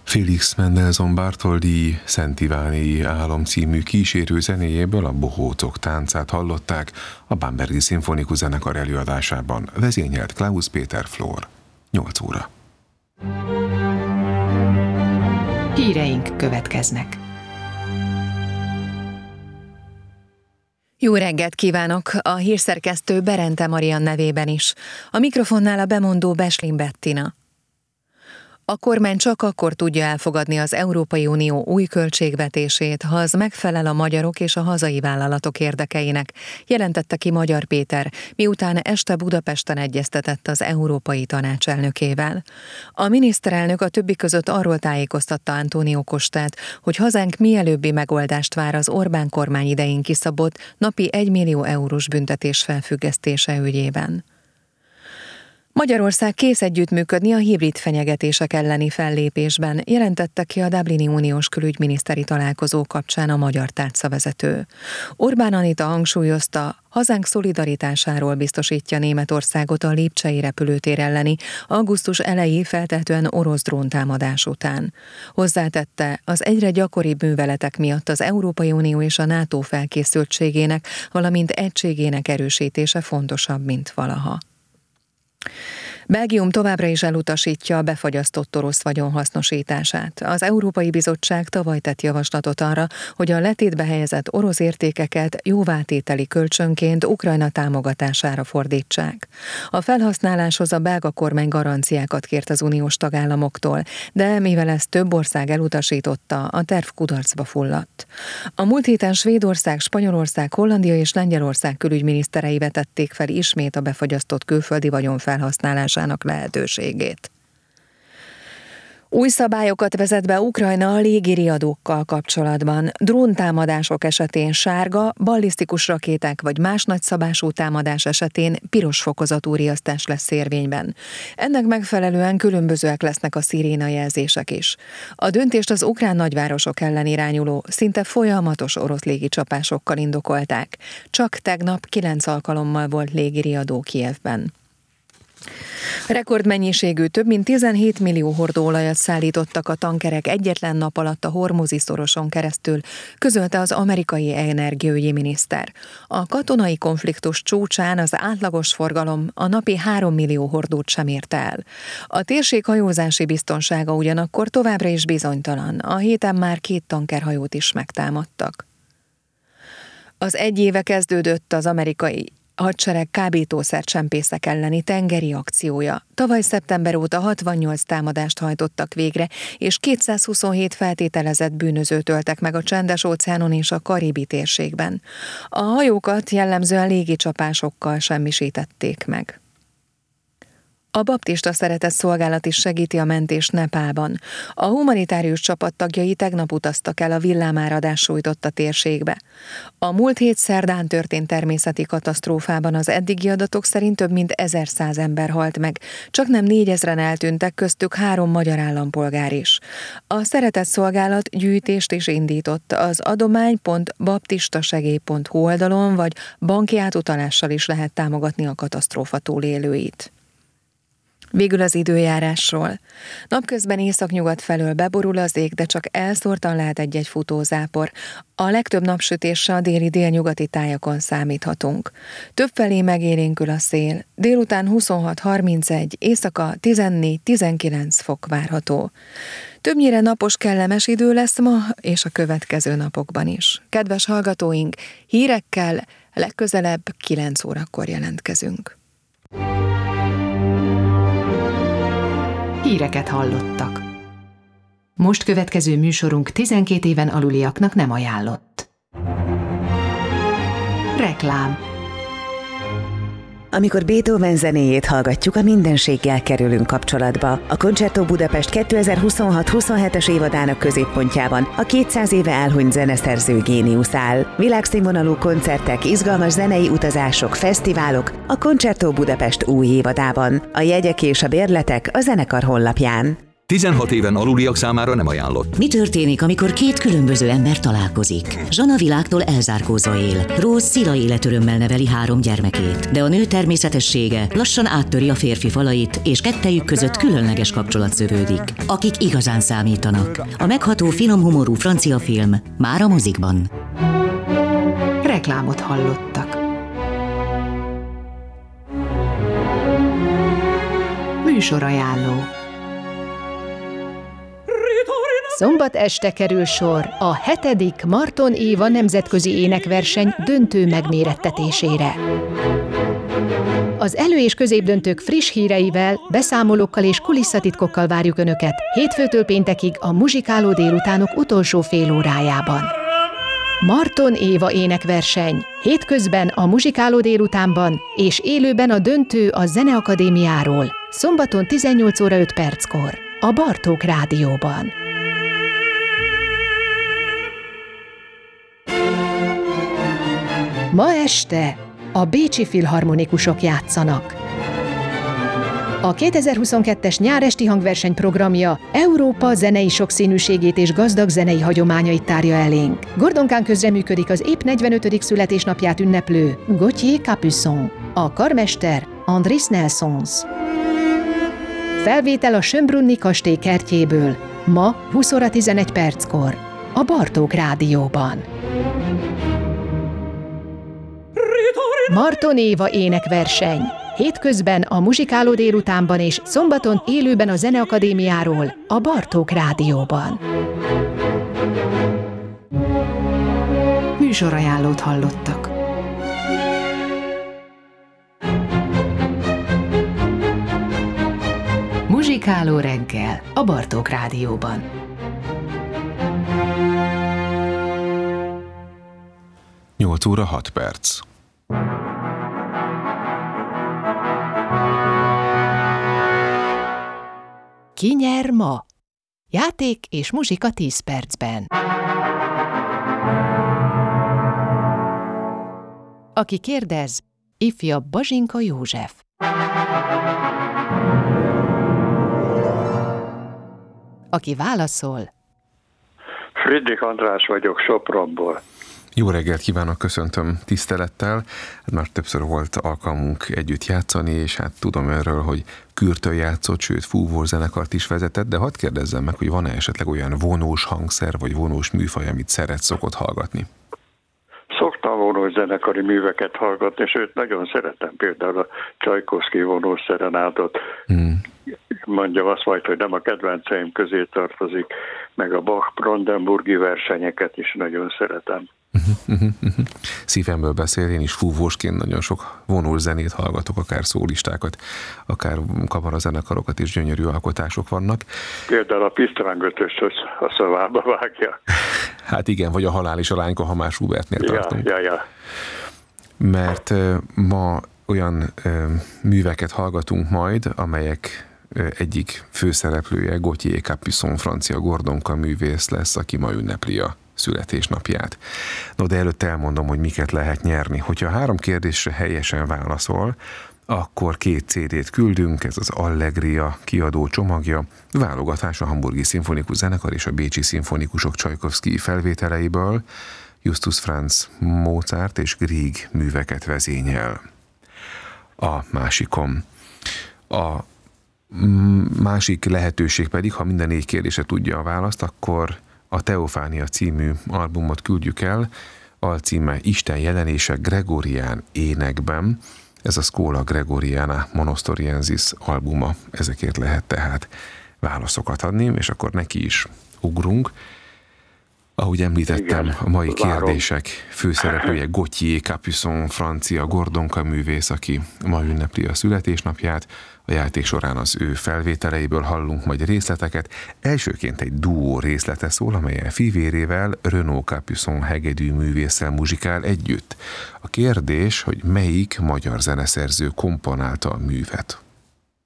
Félix Mendelssohn Bartholdy Szent Iváni álom című kísérő zenéjéből a Bohócok táncát hallották a Bambergi Szimfonikus Zenekar előadásában. Vezényelt Klaus Péter Flór. 8 óra. Híreink következnek. Jó reggelt kívánok! A hírszerkesztő Berente Marian nevében is. A mikrofonnál a bemondó Beslin Bettina. A kormány csak akkor tudja elfogadni az Európai Unió új költségvetését, ha az megfelel a magyarok és a hazai vállalatok érdekeinek, jelentette ki Magyar Péter, miután este Budapesten egyeztetett az Európai Tanács elnökével. A miniszterelnök a többi között arról tájékoztatta António Costát, hogy hazánk mielőbbi megoldást vár az Orbán kormány idején kiszabott napi 1 millió eurós büntetés felfüggesztése ügyében. Magyarország kész együttműködni a hibrid fenyegetések elleni fellépésben, jelentette ki a Dublini uniós külügyminiszteri találkozó kapcsán a magyar tárcavezető. Orbán Anita hangsúlyozta, hazánk szolidaritásáról biztosítja Németországot a lipcsei repülőtér elleni augusztus elejé feltehetően orosz dróntámadás után. Hozzátette, az egyre gyakoribb műveletek miatt az Európai Unió és a NATO felkészültségének, valamint egységének erősítése fontosabb, mint valaha. Belgium továbbra is elutasítja a befagyasztott orosz vagyon hasznosítását. Az Európai Bizottság tavaly tett javaslatot arra, hogy a letétbe helyezett orosz értékeket jóvátételi kölcsönként Ukrajna támogatására fordítsák. A felhasználáshoz a belga kormány garanciákat kért az uniós tagállamoktól, de mivel ezt több ország elutasította, a terv kudarcba fulladt. A múlt héten Svédország, Spanyolország, Hollandia és Lengyelország külügyminiszterei vetették fel ismét a befagyasztott külföldi vagyon felhasználásának lehetőségét. Új szabályokat vezet be Ukrajna a légiriadókkal kapcsolatban. Dróntámadások esetén sárga, ballisztikus rakéták vagy más nagyszabású támadás esetén piros fokozatú riasztás lesz érvényben. Ennek megfelelően különbözőek lesznek a szirénajelzések is. A döntést az ukrán nagyvárosok ellen irányuló, szinte folyamatos orosz légicsapásokkal indokolták. Csak tegnap 9 alkalommal volt légiriadó Kijevben. Rekordmennyiségű, több mint 17 millió hordóolajat szállítottak a tankerek egyetlen nap alatt a Hormuzi szoroson keresztül, közölte az amerikai energiaügyi miniszter. A katonai konfliktus csúcsán az átlagos forgalom a napi 3 millió hordót sem ért el. A térség hajózási biztonsága ugyanakkor továbbra is bizonytalan. A héten már 2 tankerhajót is megtámadtak. Az egy éve kezdődött az amerikai hadsereg kábítószercsempészek elleni tengeri akciója. Tavaly szeptember óta 68 támadást hajtottak végre, és 227 feltételezett bűnözőt öltek meg a Csendes-óceánon és a Karibi térségben. A hajókat jellemzően légicsapásokkal semmisítették meg. A baptista szeretetszolgálat is segíti a mentést Nepálban. A humanitárius csapat tagjai tegnap utaztak el a villámáradás sújtotta térségbe. A múlt hét szerdán történt természeti katasztrófában az eddigi adatok szerint több mint 1100 ember halt meg, csaknem 4000-en eltűntek, köztük 3 magyar állampolgár is. A szeretetszolgálat gyűjtést is indított, az adomány.baptistasegély.hu oldalon vagy banki átutalással is lehet támogatni a katasztrófa túlélőit. Végül az időjárásról. Napközben északnyugat felől beborul az ég, de csak elszórtan lehet egy-egy futózápor. A legtöbb napsütésre a déli-délnyugati tájakon számíthatunk. Többfelé megélénkül a szél. Délután 26-31, éjszaka 14-19 fok várható. Többnyire napos, kellemes idő lesz ma, és a következő napokban is. Kedves hallgatóink, hírekkel legközelebb 9 órakor jelentkezünk. Híreket hallottak. Most következő műsorunk 12 éven aluliaknak nem ajánlott. Reklám. Amikor Beethoven zenéjét hallgatjuk, a mindenséggel kerülünk kapcsolatba. A Concerto Budapest 2026-27-es évadának középpontjában a 200 éve elhunyt zeneszerző géniusz áll. Világszínvonalú koncertek, izgalmas zenei utazások, fesztiválok a Concerto Budapest új évadában. A jegyek és a bérletek a zenekar honlapján. 16 éven aluliak számára nem ajánlott. Mi történik, amikor két különböző ember találkozik? Zsana világtól elzárkózva él. Rose szila életörömmel neveli 3 gyermekét, de a nő természetessége lassan áttöri a férfi falait, és kettejük között különleges kapcsolat szövődik. Akik igazán számítanak. A megható finom humorú francia film már a mozikban. Reklámot hallottak. Műsorajánló. Szombat este kerül sor a 7. Marton Éva nemzetközi énekverseny döntő megmérettetésére. Az elő- és középdöntők friss híreivel, beszámolókkal és kulisszatitkokkal várjuk Önöket hétfőtől péntekig a muzsikáló délutánok utolsó fél órájában. Marton Éva énekverseny, hétközben a muzsikáló délutánban és élőben a döntő a Zeneakadémiáról, szombaton 18 óra 5 perckor, a Bartók Rádióban. Ma este a Bécsi Filharmonikusok játszanak. A 2022-es nyáresti hangverseny programja Európa zenei sokszínűségét és gazdag zenei hagyományait tárja elénk. Gordonkán közreműködik az épp 45. születésnapját ünneplő Gauthier Capuçon, a karmester Andris Nelsons. Felvétel a Schönbrunni kastély kertjéből, ma 20 óra 11 perckor, a Bartók Rádióban. Marton Éva énekverseny. Hétközben a muzsikáló délutánban és szombaton élőben a Zeneakadémiáról, a Bartók Rádióban. Műsorajánlót hallottak. Muzsikáló reggel, a Bartók Rádióban. Nyolc óra 6 perc. Ki nyer ma? Játék és muzsika 10 percben. Aki kérdez, ifjabb Bazsinka József. Aki válaszol, Friedrich András vagyok Sopronból. Jó reggelt kívánok, köszöntöm tisztelettel. Hát már többször volt alkalmunk együtt játszani, és hát tudom erről, hogy Kürtön játszott, sőt fúvós zenekart is vezetett, de hadd kérdezzem meg, hogy van-e esetleg olyan vonós hangszer, vagy vonós műfaj, amit szokott hallgatni? Szoktam vonós zenekari műveket hallgatni, sőt nagyon szeretem például a Csajkovszky vonós szerenátot. Mondjam azt majd, hogy nem a kedvenceim közé tartozik, meg a Bach-Brandenburgi versenyeket is nagyon szeretem. Szívemből beszél, én is fúvósként nagyon sok vonós zenét hallgatok, akár szólistákat, akár kamarazenekarokat is, gyönyörű alkotások vannak. Például a Pisztráng-ötöst a szavába vágja. Hát igen, vagy a Halál és a Lányka, ha már Schubertnél tartunk. Ja. Mert ma olyan műveket hallgatunk majd, amelyek egyik főszereplője Gauthier Capuçon, francia Gordonka művész lesz, aki ma ünnepli a születésnapját. No, de előtte elmondom, hogy miket lehet nyerni. Hogyha 3 kérdésre helyesen válaszol, akkor 2 CD-t küldünk, ez az Allegria kiadó csomagja, válogatás a Hamburgi Szimfonikus Zenekar és a Bécsi Szimfonikusok Csajkovszky felvételeiből, Justus Franz Mozart és Grieg műveket vezényel. A másikon. A másik lehetőség pedig, ha minden 4 kérdésre tudja a választ, akkor a Teofánia című albumot küldjük el, alcíme Isten jelenése gregorián énekben. Ez a Schola Gregoriana Monostoriensis albuma, ezekért lehet tehát válaszokat adni, és akkor neki is ugrunk. Ahogy említettem, igen, a mai kérdések főszereplője Gauthier Capuçon, francia Gordonka művész, aki ma ünnepli a születésnapját. A játék során az ő felvételeiből hallunk majd részleteket. Elsőként egy duó részlete szól, amelyen fivérével, Renaud Capuçon hegedű művésszel muzsikál együtt. A kérdés, hogy melyik magyar zeneszerző komponálta a művet.